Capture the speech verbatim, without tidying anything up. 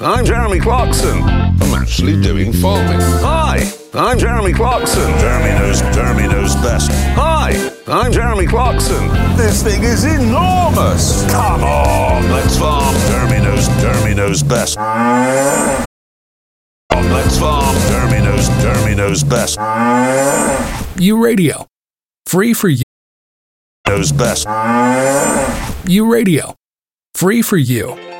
I'm Jeremy Clarkson. I'm actually doing farming. Hi, I'm Jeremy Clarkson. Jeremy knows, Jeremy knows best. Hi, I'm Jeremy Clarkson. This thing is enormous. Come on, let's farm. Jeremy knows, Jeremy knows best. On, let's farm. Jeremy knows, Jeremy knows best. U Radio. Free for you. Knows best. U Radio. Free for you.